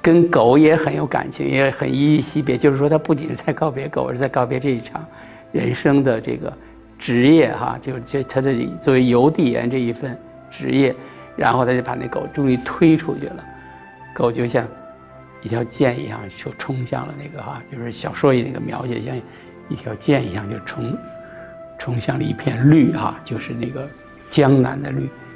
跟狗也很有感情，也很依依惜别。就是说，他不仅是在告别狗，而是在告别这一场人生的这个职业哈，就他的作为邮递员这一份职业。然后他就把那狗终于推出去了，狗就像一条箭一样就冲向了那个哈，就是小说里那个描写，像一条箭一样就冲向了一片绿哈，就是那个江南的绿。